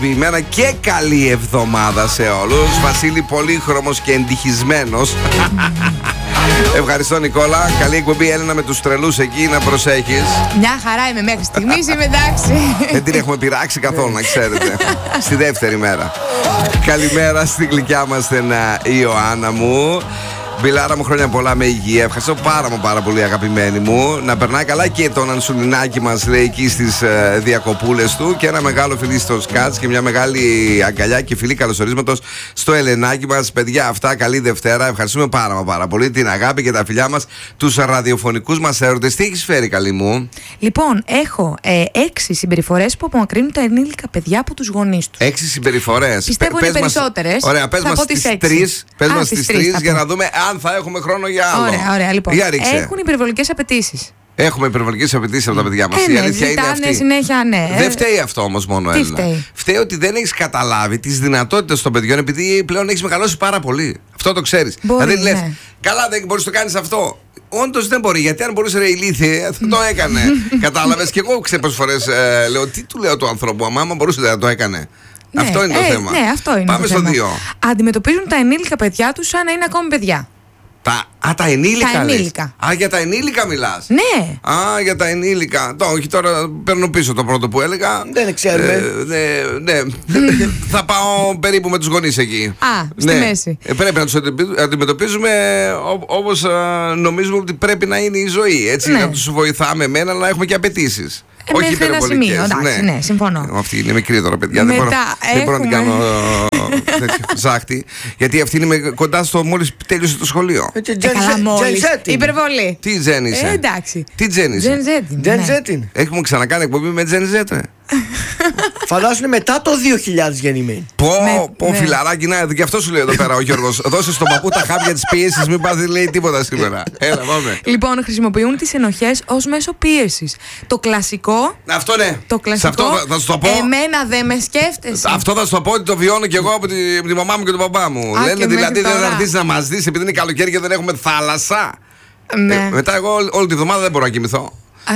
Ποιημένα και καλή εβδομάδα σε όλους. Βασίλη πολύχρωμος και εντυχισμένος. Ευχαριστώ Νικόλα. Καλή εκπομπή Έλενα με τους τρελούς εκεί, να προσέχεις. Μια χαρά είμαι μέχρι στιγμής, είμαι εντάξει. Δεν την έχουμε πειράξει καθόλου, να ξέρετε. Στη δεύτερη μέρα. Καλημέρα στη γλυκιά μας την Ιωάννα μου. Μπιλάρα μου, χρόνια πολλά με υγεία. Ευχαριστώ πάρα πολύ, αγαπημένη μου. Να περνάει καλά και τον Ανσουλινάκι μας, λέει, εκεί στις διακοπούλες του. Και ένα μεγάλο φιλί στο Σκάτς και μια μεγάλη αγκαλιά και φιλί καλωσορίσματος στο Ελενάκι μας. Παιδιά, αυτά, καλή Δευτέρα. Ευχαριστούμε πάρα πολύ την αγάπη και τα φιλιά μας, τους ραδιοφωνικούς μας έρωτες. Τι έχεις φέρει, καλή μου? Λοιπόν, έχω 6 συμπεριφορές που απομακρύνουν τα ενήλικα παιδιά από τους γονείς τους. 6 συμπεριφορές. Πιστεύω είναι περισσότερες. Ωραία, πες μας τις 3. Πες μας τις 3 για να δούμε αν θα έχουμε χρόνο για άλλο. Ωραία, λοιπόν. Έχουν υπερβολικές απαιτήσεις. Έχουμε υπερβολικές απαιτήσεις από τα παιδιά μας. Η αλήθεια είναι αυτή. Συνέχεια, ναι. Δεν φταίει αυτό όμως μόνο, Έλληνα. Φταίει ότι δεν έχεις καταλάβει τις δυνατότητες των παιδιών, επειδή πλέον έχεις μεγαλώσει πάρα πολύ. Αυτό το ξέρεις. Δηλαδή λες, καλά, δεν μπορείς να το κάνεις αυτό. Όντως δεν μπορεί, γιατί αν μπορούσε, ρε ηλίθιε, θα το έκανε. Κατάλαβες? Και εγώ ξέρω πόσες φορές λέω, τι του λέω του ανθρώπου, άμα μπορούσε να το έκανε. Ναι, αυτό είναι το θέμα. Ναι, αυτό είναι. Πάμε στο 2. Αντιμετωπίζουν τα ενήλικα παιδιά τους σαν να είναι ακόμη παιδιά. Τα ενήλικα. Τα ενήλικα. Για τα ενήλικα μιλάς? Ναι. Για τα ενήλικα. Όχι, τώρα παίρνω πίσω το πρώτο που έλεγα. Δεν ξέρουμε. Ναι. Θα πάω περίπου με τους γονείς εκεί. Στη μέση. Πρέπει να τους αντιμετωπίζουμε όπως νομίζουμε ότι πρέπει να είναι η ζωή. Έτσι, να τους βοηθάμε εμένα, να έχουμε και απαιτήσεις. Όχι υπερβολικές. Ναι, συμφωνώ. Αυτή είναι μικρή τώρα, παιδιά. Δεν μπορώ να την κάνω ζάχτη. Γιατί αυτή είναι κοντά στο μόλις τέλειωσε το σχολείο. Υπερβολή. Τι Gen είσαι? Εντάξει. Τι Gen είσαι? Gen Z. Έχουμε ξανακάνει εκπομπή με Gen Z. Φαντάσου μετά το 2000 γεννημένοι. Πω φιλαράκι, να, γι' αυτό σου λέει εδώ πέρα ο Γιώργος. Δώσε στον παππού τα χάπια της πίεσης, μην πάθει λέει τίποτα σήμερα. Έλα, πάμε. Λοιπόν, χρησιμοποιούν τις ενοχές ως μέσο πίεσης. Το κλασικό. Αυτό ναι. Το κλασικό. Αυτό θα σου το πω. Εμένα δεν με σκέφτεσαι. Αυτό θα σου το πω ότι το βιώνω κι εγώ από τη μαμά μου και τον παπά μου. Λένε δηλαδή δεν θα έρθεις να μας δεις επειδή είναι καλοκαίρι και δεν έχουμε θάλασσα. Μετά εγώ όλη τη βδομάδα δεν μπορώ να κοιμηθώ.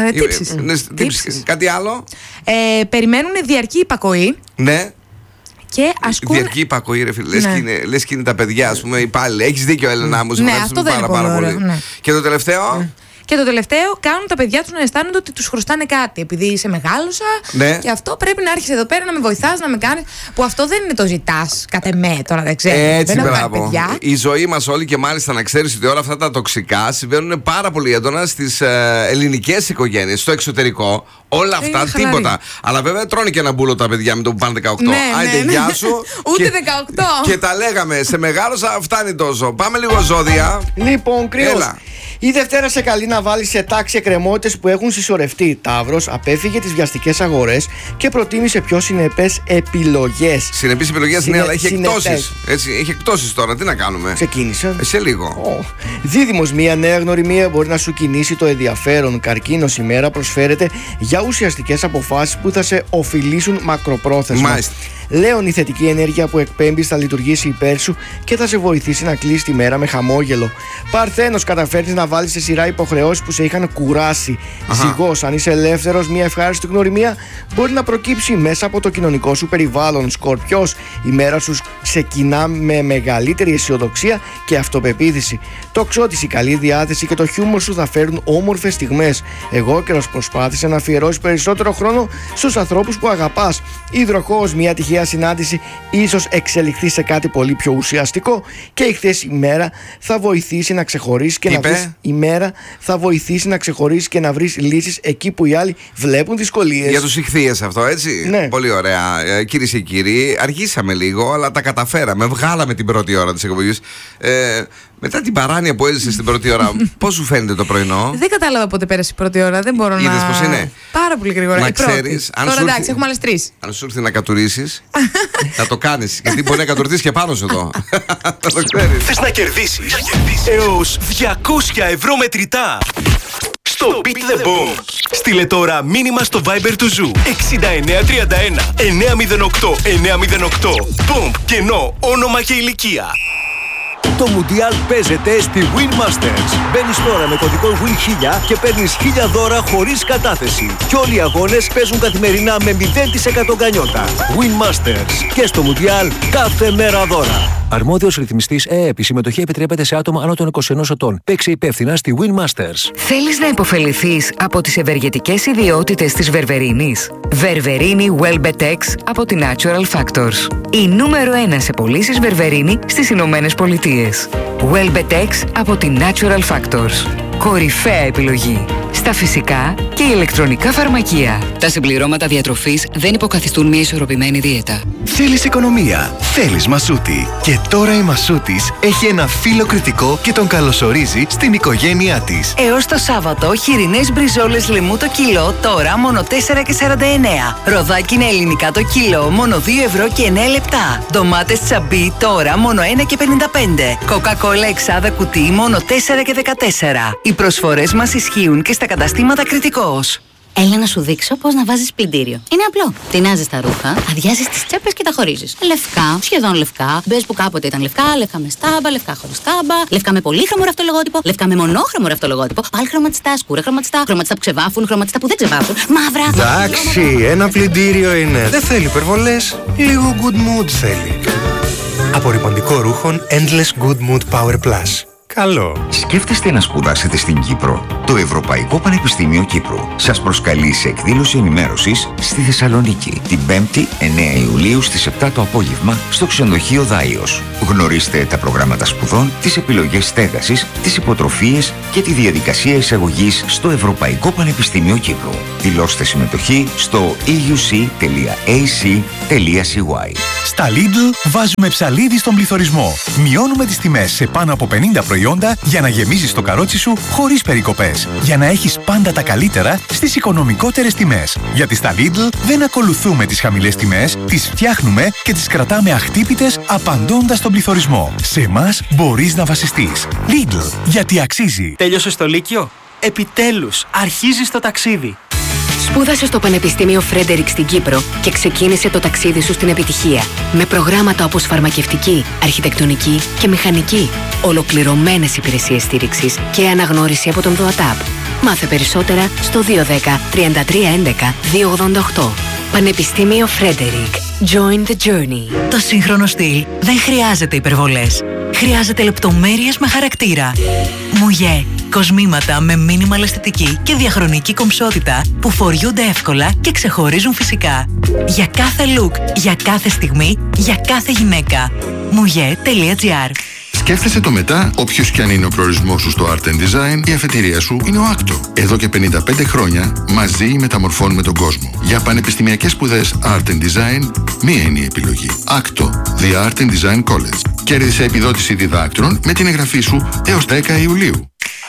Τύψεις. Κάτι άλλο? Περιμένουν διαρκή υπακοή. Ναι. Και ασκούν. Διαρκή υπακοή, ρε φίλε. Λες και είναι τα παιδιά, ας πούμε, υπάλληλοι. Έχεις δίκιο, Έλενα μου. Ναι, αυτό δεν είναι πάρα πολύ. Και το τελευταίο? Και το τελευταίο, κάνουν τα παιδιά τους να αισθάνονται ότι τους χρωστάνε κάτι. Επειδή είσαι μεγάλωσα, και αυτό πρέπει να έρχεσαι εδώ πέρα να με βοηθάς, να με κάνεις. Που αυτό δεν είναι το ζητάς, κατ' εμέ, τώρα δεν ξέρω. Έτσι, μπράβο. Η ζωή μας όλη, και μάλιστα να ξέρεις ότι όλα αυτά τα τοξικά συμβαίνουν πάρα πολύ έντονα στις ελληνικές οικογένειες, στο εξωτερικό. Όλα αυτά τίποτα. Αλλά βέβαια τρώνε και ένα μπούλο τα παιδιά με το που πάνε 18. Άιντε, γεια σου. Ούτε 18. Και τα λέγαμε, σε μεγάλωσα, φτάνει τόσο. Πάμε λίγο ζώδια. Λοιπόν, κρύος. Η Δευτέρα σε καλεί να βάλει σε τάξη εκκρεμότητες που έχουν συσσωρευτεί. Ταύρος, απέφυγε τις βιαστικές αγορές και προτίμησε πιο συνεπές επιλογές. Συνεπείς επιλογές, ναι, αλλά έχει εκτόσεις. Έτσι, έχει εκτόσεις τώρα, τι να κάνουμε. Ξεκίνησε. Σε λίγο. Δίδυμος, μια νέα γνωριμία μπορεί να σου κινήσει το ενδιαφέρον. Καρκίνος, η μέρα προσφέρεται για ουσιαστικές αποφάσεις που θα σε οφειλήσουν μακροπρόθεσμα. Μάλιστα. Λέων, η θετική ενέργεια που εκπέμπεις θα λειτουργήσει υπέρ σου και θα σε βοηθήσει να κλείσει τη μέρα με χαμόγελο. Παρθένος, καταφέρνεις να βάλεις σε σειρά υποχρεώσεις που σε είχαν κουράσει. Ζυγός, αν είσαι ελεύθερος, μια ευχάριστη γνωριμία μπορεί να προκύψει μέσα από το κοινωνικό σου περιβάλλον. Σκορπιός, η μέρα σου ξεκινά με μεγαλύτερη αισιοδοξία και αυτοπεποίθηση. Τοξότης, η καλή διάθεση και το χιούμορ σου θα φέρουν όμορφες στιγμές. Εγώκερος, προσπάθησε να αφιερώσει περισσότερο χρόνο στους ανθρώπους που αγαπάς. Υδροχόος, μια τυχαία συνάντηση ίσως εξελιχθεί σε κάτι πολύ πιο ουσιαστικό. Και η χθες ημέρα θα βοηθήσει να ξεχωρίσεις και να βρεις. Η μέρα θα βοηθήσει να ξεχωρίσεις και να βρεις λύσεις εκεί που οι άλλοι βλέπουν δυσκολίες. Για τους ηχθείες αυτό, έτσι. Ναι. Πολύ ωραία. Κυρίες και κύριοι, αργήσαμε λίγο, αλλά τα καταφέραμε. Βγάλαμε την πρώτη ώρα της εκπομπής. Μετά την παράνοια που έζησε στην πρώτη ώρα, πώς σου φαίνεται το πρωινό? Δεν κατάλαβα πότε πέρασε η πρώτη ώρα. Δεν μπορώ να. Είδες πώς είναι? Πάρα πολύ γρήγορα. Να ξέρεις. Τώρα εντάξει, έχουμε άλλες 3. Αν σου έρθει να κατουρίσεις, θα το κάνεις. Γιατί μπορεί να κατουριστείς και πάνω σου εδώ. Θα το ξέρεις. Θες να κερδίσεις έως 200 ευρώ μετρητά στο Beat the Boom. Στείλε τώρα μήνυμα στο Viber του Ζου 6931 908 908. Boom, κενό, όνομα και ηλικία. Το Μουντιάλ παίζεται στη Win Masters. Μπαίνεις τώρα με κωδικό WIN1000 και παίρνεις 1000 δώρα χωρίς κατάθεση. Και όλοι οι αγώνες παίζουν καθημερινά με 0% γκανιότα. Win Masters. Και στο Μουντιάλ κάθε μέρα δώρα. Αρμόδιος ρυθμιστής ΕΕΠ. Η συμμετοχή επιτρέπεται σε άτομα άνω των 21 ετών. Παίξε υπεύθυνα στη Win Masters. Θέλεις να υποφεληθείς από τις ευεργετικές ιδιότητες της βερβερίνης? Βερβερίνη Welbetex από τη Natural Factors. Η νούμερο 1 σε πωλήσεις βερβερίνη στις Ηνωμένες Πολιτείες. Welbetex από τη Natural Factors. Κορυφαία επιλογή στα φυσικά και ηλεκτρονικά φαρμακεία. Τα συμπληρώματα διατροφής δεν υποκαθιστούν μια ισορροπημένη δίαιτα. Θέλεις οικονομία, θέλεις Μασούτη. Και τώρα η Μασούτης έχει ένα φίλο κριτικό και τον καλωσορίζει στην οικογένειά της. Έως το Σάββατο, χοιρινές μπριζόλες λαιμού το κιλό, τώρα μόνο 4,49. Ροδάκι είναι ελληνικά το κιλό, μόνο 2 ευρώ και 9 λεπτά. Ντομάτες τσαμπί, τώρα μόνο 1,55. Κοκακόλα εξάδα κουτί, μόνο 4,14. Οι προσφορές μας ισχύουν και στα καταστήματα Κριτικός. Έλα να σου δείξω πώς να βάζεις πλυντήριο. Είναι απλό. Τεινάζεις τα ρούχα, αδειάζεις τις τσέπες και τα χωρίζεις. Λευκά, σχεδόν λευκά. Μπες που κάποτε ήταν λευκά, λευκά με στάμπα, λευκά χωρίς στάμπα, λευκά με πολύχρωμο ραυτολογότυπο, λευκά με μονόχρωμο ραυτολογότυπο, πάλι χρωματιστά, σκούρα χρωματιστά, χρωματιστά που ξεβάφουν, χρωματιστά που δεν ξεβάφουν, μαύρα. Εντάξει, ένα πλυντήριο είναι. Δεν θέλει υπερβολές, λίγο good mood θέλει. Απορρυπαντικό ρούχων Endless Good Mood Power Plus. Καλό. Σκέφτεστε να σπουδάσετε στην Κύπρο? Το Ευρωπαϊκό Πανεπιστήμιο Κύπρου σας προσκαλεί σε εκδήλωση ενημέρωσης στη Θεσσαλονίκη την 5η 9 Ιουλίου στις 7 το απόγευμα στο ξενοδοχείο Δάιος. Γνωρίστε τα προγράμματα σπουδών, τις επιλογές στέγασης, τις υποτροφίες και τη διαδικασία εισαγωγής στο Ευρωπαϊκό Πανεπιστήμιο Κύπρου. Δηλώστε συμμετοχή στο euc.ac.cy. Στα Lidl βάζουμε ψαλίδι στον πληθωρισμό. Μειώνουμε τις τιμές σε πάνω από 50 προϊόντα για να γεμίζεις το καρότσι σου χωρίς περικοπές. Για να έχεις πάντα τα καλύτερα στις οικονομικότερες τιμές. Γιατί στα Lidl δεν ακολουθούμε τις χαμηλές τιμές, τις φτιάχνουμε και τις κρατάμε αχτύπητες απαντώντας στον πληθωρισμό. Σε εμάς μπορείς να βασιστείς. Lidl, γιατί αξίζει. Τέλειωσες το Λύκειο? Επιτέλους, αρχίζεις το ταξίδι. Σπούδασε στο Πανεπιστήμιο Φρέντερικ στην Κύπρο και ξεκίνησε το ταξίδι σου στην επιτυχία. Με προγράμματα όπως φαρμακευτική, αρχιτεκτονική και μηχανική. Ολοκληρωμένες υπηρεσίες στήριξης και αναγνώριση από τον ΔΟΑΤΑΠ. Μάθε περισσότερα στο 210 33 11 288. Πανεπιστήμιο Φρέντερικ. Join the journey. Το σύγχρονο στυλ δεν χρειάζεται υπερβολές. Χρειάζεται λεπτομέρειες με χαρακτήρα. Μουγέ. Κοσμήματα με μίνιμαλ αισθητική και διαχρονική κομψότητα που φοριούνται εύκολα και ξεχωρίζουν φυσικά. Για κάθε look, για κάθε στιγμή, για κάθε γυναίκα. Mouye.gr. Σκέφτεσαι το μετά, όποιος κι αν είναι ο προορισμός σου στο Art and Design, η αφετηρία σου είναι ο Άκτο. Εδώ και 55 χρόνια μαζί μεταμορφώνουμε τον κόσμο. Για πανεπιστημιακές σπουδές Art and Design, μία είναι η επιλογή. Άκτο, The Art and Design College. Κέρδισε επιδότηση διδάκτρων με την εγγραφή σου έως 10 Ιουλίου.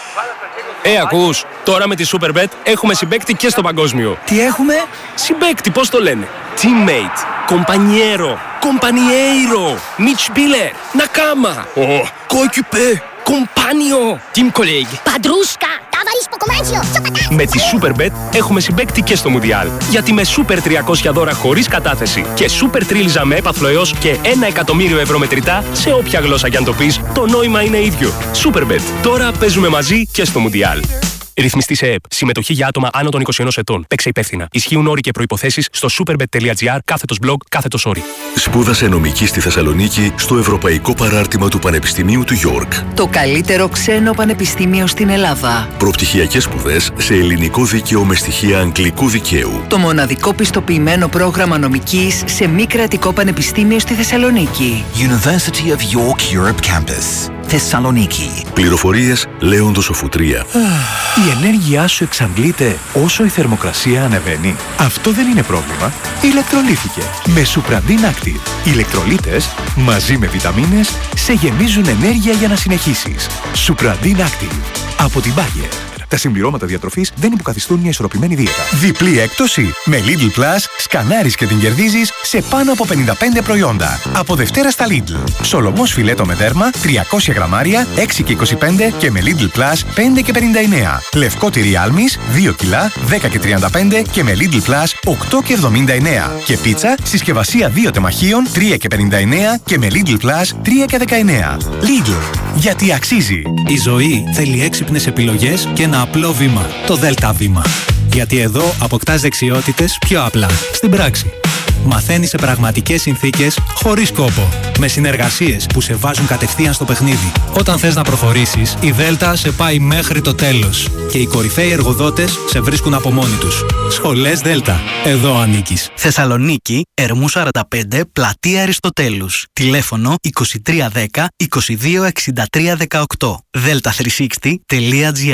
Ακούς, τώρα με τη Superbet έχουμε συμπαίκτη και στο παγκόσμιο. Τι έχουμε? Συμπαίκτη, πώς το λένε? Teammate, compañero, compañeiro, Mitspieler, Nakama, coéquipier, compagno, team colleague, Padrusca, tavarisko comercio, Με τη Superbet έχουμε συμπαίκτη και στο Μουντιάλ. Γιατί με Super 300 δώρα χωρίς κατάθεση και Super Τρίλιζα με έπαθλο έως και 1 εκατομμύριο ευρώ μετρητά, σε όποια γλώσσα κι αν το πεις, το νόημα είναι ίδιο. Superbet. Τώρα παίζουμε μαζί και στο Μουντιάλ. Ρυθμιστή ΕΕΠ. Συμμετοχή για άτομα άνω των 21 ετών. Παίξε υπεύθυνα. Ισχύουν όροι και προϋποθέσεις στο superbet.gr/blog/όροι. Σπούδασε νομική στη Θεσσαλονίκη στο Ευρωπαϊκό Παράρτημα του Πανεπιστημίου του York. Το καλύτερο ξένο πανεπιστήμιο στην Ελλάδα. Προπτυχιακές σπουδές σε ελληνικό δίκαιο με στοιχεία αγγλικού δικαίου. Το μοναδικό πιστοποιημένο πρόγραμμα νομικής σε μη κρατικό πανεπιστήμιο στη Θεσσαλονίκη. University of York Europe Campus. Θεσσαλονίκη. Πληροφορίες Λέοντος Οφουτρία. Η ενέργειά σου εξαντλείται όσο η θερμοκρασία ανεβαίνει. Αυτό δεν είναι πρόβλημα. Ηλεκτρολύθηκε με Supradin Active. Οι ηλεκτρολίτες μαζί με βιταμίνες σε γεμίζουν ενέργεια για να συνεχίσεις. Supradin Active από την Bayer. Τα συμπληρώματα διατροφής δεν υποκαθιστούν μια ισορροπημένη δίαιτα. Διπλή έκπτωση. Με Lidl Plus σκανάρεις και την κερδίζεις σε πάνω από 55 προϊόντα. Από Δευτέρα στα Lidl. Σολομός φιλέτο με δέρμα 300 γραμμάρια 6 και 25 και με Lidl Plus 5 και 59. Λευκό τυρί άλμης 2 κιλά 10 και 35 και με Lidl Plus 8 και 79. Και πίτσα συσκευασία 2 τεμαχίων 3 και 59 και με Lidl Plus 3 και 19. Lidl. Γιατί αξίζει. Η ζωή θέλει έξυπνες επιλογές και ένα απλό βήμα. Το ΔΕΛΤΑ βήμα. Γιατί εδώ αποκτάς δεξιότητες πιο απλά. Στην πράξη. Μαθαίνεις σε πραγματικές συνθήκες, χωρίς κόπο. Με συνεργασίες που σε βάζουν κατευθείαν στο παιχνίδι. Όταν θες να προχωρήσεις, η Δέλτα σε πάει μέχρι το τέλος. Και οι κορυφαίοι εργοδότες σε βρίσκουν από μόνοι τους. Σχολές Δέλτα. Εδώ ανήκεις. Θεσσαλονίκη, Ερμού 45, Πλατεία Αριστοτέλους. Τηλέφωνο 2310 2263 18. delta360.gr